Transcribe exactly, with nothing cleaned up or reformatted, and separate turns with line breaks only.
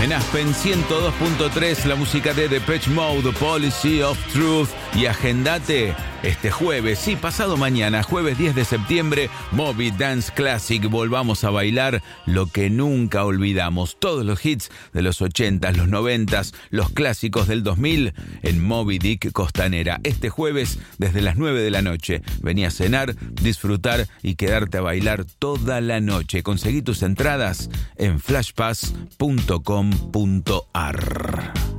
En Aspen ciento dos punto tres, la música de Depeche Mode, Policy of Truth. Y agendate este jueves, sí, pasado mañana, jueves diez de septiembre, Moby Dance Classic. Volvamos a bailar lo que nunca olvidamos. Todos los hits de los ochentas, los noventas, los clásicos del dos mil en Moby Dick Costanera. Este jueves, desde las nueve de la noche. Vení a cenar, disfrutar y quedarte a bailar toda la noche. Conseguí tus entradas en flashpass punto com punto ar.